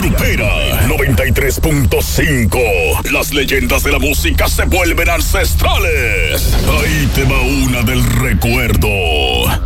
Grupera 93.5. Las leyendas de la música se vuelven ancestrales. Ahí te va una del recuerdo.